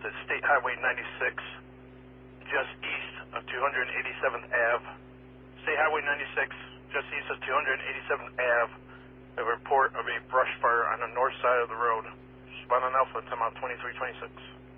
at State Highway 96, just east of 287th Ave. State Highway 96, just east of 287th Ave. A report of a brush fire on the north side of the road. Respond on Alpha, time out 2326.